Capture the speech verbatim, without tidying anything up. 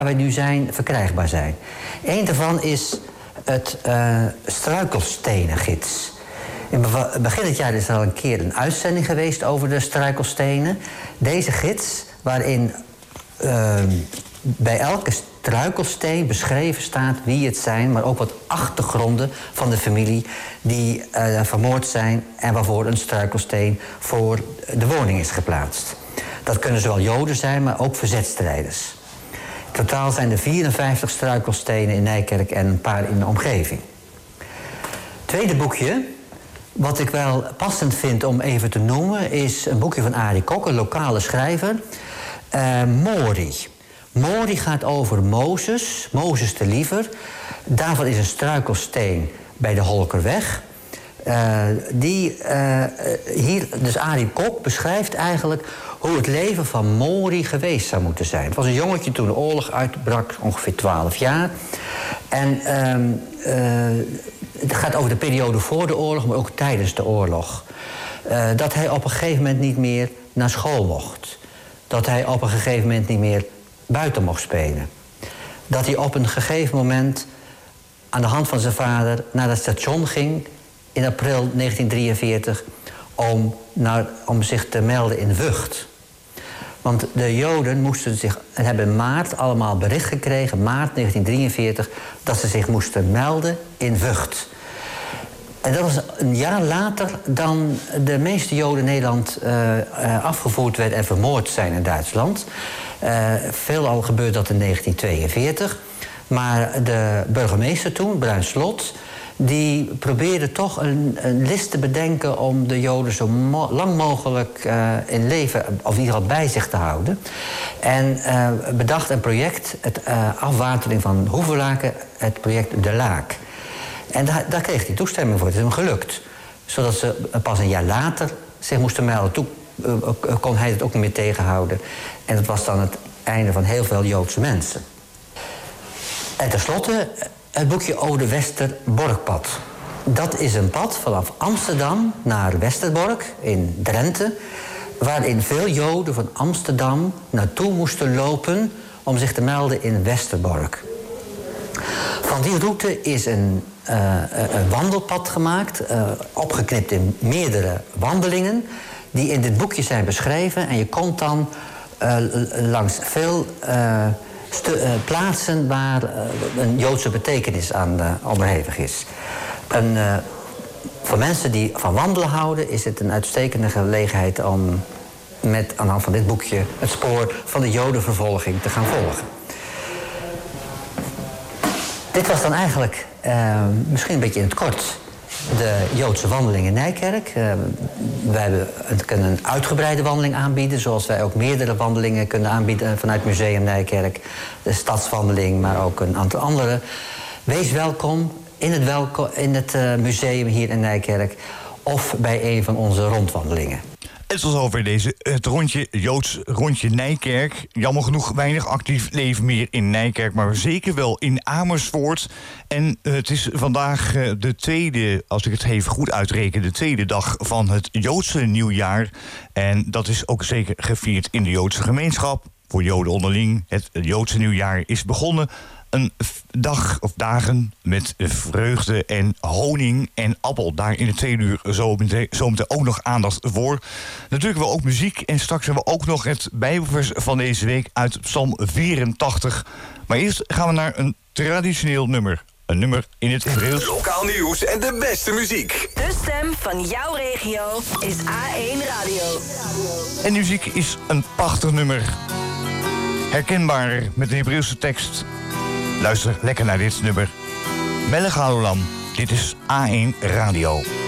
waar we nu zijn, verkrijgbaar zijn. Eén daarvan is het uh, struikelstenengids. In begin dit jaar is er al een keer een uitzending geweest over de struikelstenen. Deze gids, waarin uh, bij elke struikelsteen beschreven staat wie het zijn, maar ook wat achtergronden van de familie die uh, vermoord zijn en waarvoor een struikelsteen voor de woning is geplaatst. Dat kunnen zowel Joden zijn, maar ook verzetstrijders. In totaal zijn er vierenvijftig struikelstenen in Nijkerk en een paar in de omgeving. Tweede boekje, wat ik wel passend vind om even te noemen, is een boekje van Arie Kok, een lokale schrijver. Uh, Mori. Mori gaat over Mozes, Mozes de Liever. Daarvan is een struikelsteen bij de Holkerweg. Uh, die uh, hier, dus Arie Kok beschrijft eigenlijk hoe het leven van Mori geweest zou moeten zijn. Het was een jongetje toen de oorlog uitbrak, ongeveer twaalf jaar. En uh, uh, het gaat over de periode voor de oorlog, maar ook tijdens de oorlog. Uh, dat hij op een gegeven moment niet meer naar school mocht. Dat hij op een gegeven moment niet meer buiten mocht spelen. Dat hij op een gegeven moment aan de hand van zijn vader naar het station ging in april negentien drieënveertig om, naar, om zich te melden in Vught. Want de Joden moesten zich, en hebben in maart allemaal bericht gekregen, maart negentien drieënveertig, dat ze zich moesten melden in Vught. En dat was een jaar later dan de meeste Joden in Nederland uh, uh, afgevoerd werden en vermoord zijn in Duitsland. Uh, veelal gebeurde dat in negentien tweeënveertig. Maar de burgemeester toen, Bruin Slot, die probeerde toch een, een list te bedenken om de Joden zo mo- lang mogelijk uh, in leven, of in ieder geval bij zich te houden. En uh, bedacht een project, het uh, afwatering van Hoevelaken, het project De Laak. En daar, daar kreeg hij toestemming voor. Het is hem gelukt. Zodat ze pas een jaar later zich moesten melden. Toen uh, kon hij het ook niet meer tegenhouden. En dat was dan het einde van heel veel Joodse mensen. En tenslotte het boekje Ode Westerborkpad. Dat is een pad vanaf Amsterdam naar Westerbork in Drenthe, waarin veel Joden van Amsterdam naartoe moesten lopen om zich te melden in Westerbork. Van die route is een, uh, een wandelpad gemaakt, uh, opgeknipt in meerdere wandelingen, die in dit boekje zijn beschreven. En je komt dan uh, langs veel uh, stu- uh, plaatsen waar uh, een Joodse betekenis aan uh, onderhevig is. En, uh, voor mensen die van wandelen houden is het een uitstekende gelegenheid om met aan de hand van dit boekje het spoor van de Jodenvervolging te gaan volgen. Dit was dan eigenlijk, uh, misschien een beetje in het kort, de Joodse wandeling in Nijkerk. Uh, wij hebben een, kunnen een uitgebreide wandeling aanbieden, zoals wij ook meerdere wandelingen kunnen aanbieden vanuit Museum Nijkerk. De stadswandeling, maar ook een aantal andere. Wees welkom in het, welko- in het uh, museum hier in Nijkerk of bij een van onze rondwandelingen. En tot zover deze, het rondje, Joods rondje Nijkerk. Jammer genoeg weinig actief leven meer in Nijkerk, maar zeker wel in Amersfoort. En uh, het is vandaag uh, de tweede, als ik het even goed uitreken, de tweede dag van het Joodse nieuwjaar. En dat is ook zeker gevierd in de Joodse gemeenschap. Voor Joden onderling. Het Joodse nieuwjaar is begonnen. Een dag of dagen met vreugde en honing en appel. Daar in de tweede uur zometeen zo ook nog aandacht voor. Natuurlijk wel ook muziek. En straks hebben we ook nog het Bijbelvers van deze week uit Psalm vierentachtig. Maar eerst gaan we naar een traditioneel nummer. Een nummer in het Hebreeuws. Lokaal nieuws en de beste muziek. De stem van jouw regio is A één Radio. En muziek is een prachtig nummer. Herkenbaar met de Hebreeuwse tekst. Luister lekker naar dit nummer. Melech HaOlam, dit is A één Radio.